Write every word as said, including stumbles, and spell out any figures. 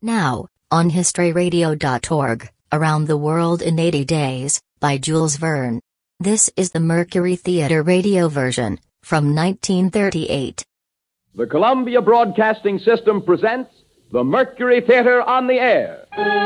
Now, on history radio dot org, Around the World in eighty days, by Jules Verne. This is the Mercury Theater radio version, from nineteen thirty-eight. The Columbia Broadcasting System presents the Mercury Theater on the Air.